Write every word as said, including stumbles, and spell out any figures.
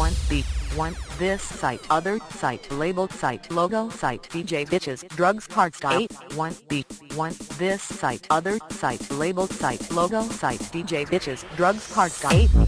one B one this site other site labeled site logo site D J Bitches Drugs Hardstyle eight one B one this site other site labeled site logo site D J Bitches Drugs Hardstyle eight